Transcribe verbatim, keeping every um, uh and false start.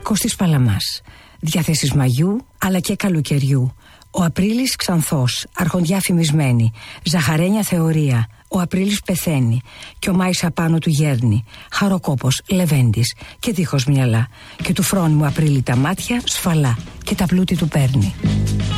Κώστης Παλαμάς. Διαθέσεις Μαγιού αλλά και καλοκαιριού. Ο Απρίλης Ξανθός, αρχοντιά φημισμένη. Ζαχαρένια θεωρία. Ο Απρίλης πεθαίνει. Και ο Μάης απάνω του γέρνει. Χαροκόπος, λεβέντης και δίχως μυαλά. Και του φρόνιμου Απρίλη τα μάτια σφαλά. Και τα πλούτη του παίρνει.